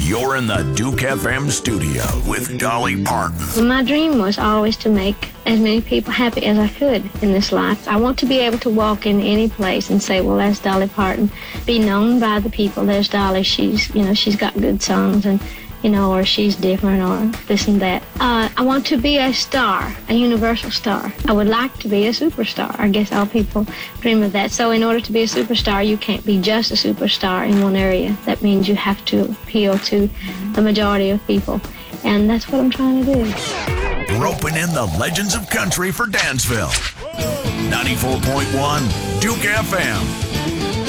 You're in the Duke FM studio with Dolly Parton. My dream was always to make as many people happy as I could in this life. I want to be able to walk in any place and say, well, that's Dolly Parton. Be known by the people. There's Dolly. She's got good songs, and or she's different, or this and that. I want to be a star, a universal star. I would like to be a superstar. I guess all people dream of that. So in order to be a superstar, you can't be just a superstar in one area. That means you have to appeal to the majority of people. And that's what I'm trying to do. Roping in the legends of country for Dansville. 94.1 Duke FM.